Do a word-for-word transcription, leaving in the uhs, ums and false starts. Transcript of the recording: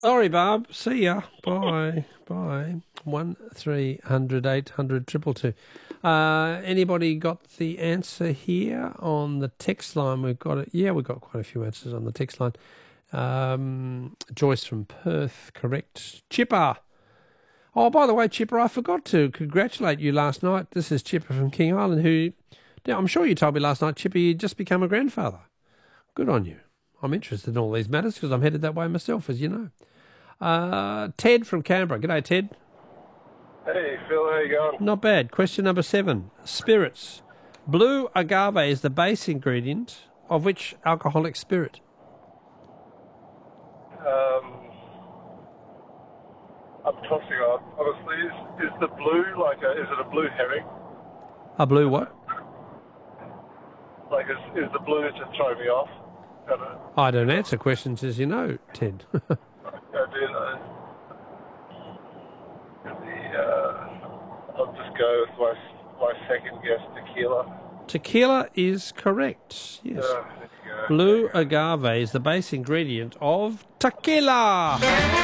Sorry, Barb. See ya. Bye. Bye. One three hundred eight hundred triple two. Uh, anybody got the answer here on the text line? We've got it. Yeah, we've got quite a few answers on the text line. Um, Joyce from Perth, correct. Chipper. Oh, by the way, Chipper, I forgot to congratulate you last night. This is Chipper from King Island, who, now, I'm sure you told me last night, Chipper, you'd just become a grandfather. Good on you. I'm interested in all these matters because I'm headed that way myself, as you know. Uh, Ted from Canberra. G'day, Ted. Hey, Phil, how you going? Not bad. Question number seven. Spirits. Blue agave is the base ingredient of which alcoholic spirit? Um, I'm tossing up. Honestly, is, is the blue like a, is it a blue herring? A blue what? Like, is, is the blue just throwing me off? I don't, I don't answer questions, as you know, Ted. I do know. The, uh, I'll just go with my, my second guess, tequila. Tequila is correct. Yes. Uh, there you go. Blue agave is the base ingredient of tequila.